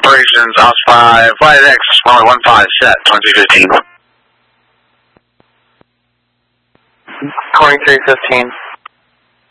operations, OS5, flight X, runway 15, set, 2315. 2315.